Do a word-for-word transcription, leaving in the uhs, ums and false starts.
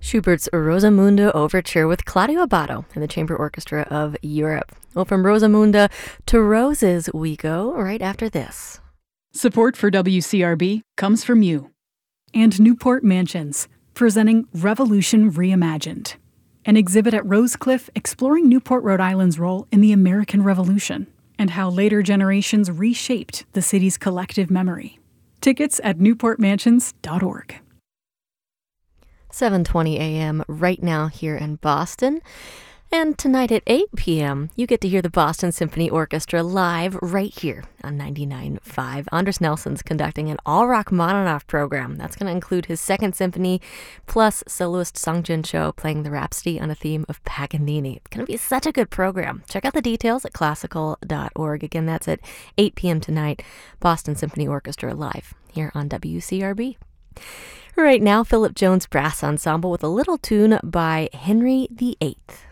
Schubert's Rosamunde Overture with Claudio Abbado and the Chamber Orchestra of Europe. Well, from Rosamunde to Roses we go right after this. Support for W C R B comes from you. And Newport Mansions, presenting Revolution Reimagined, an exhibit at Rosecliff exploring Newport, Rhode Island's role in the American Revolution and how later generations reshaped the city's collective memory. Tickets at newport mansions dot org. seven twenty a.m. right now here in Boston. And tonight at eight p.m., you get to hear the Boston Symphony Orchestra live right here on ninety-nine point five. Anders Nelson's conducting an all-rock Rachmaninoff program. That's going to include his second symphony, plus soloist Sung Jin Cho playing the Rhapsody on a theme of Paganini. It's going to be such a good program. Check out the details at classical dot org. Again, that's at eight p.m. tonight, Boston Symphony Orchestra live here on W C R B. Right now, Philip Jones Brass Ensemble with a little tune by Henry the Eighth.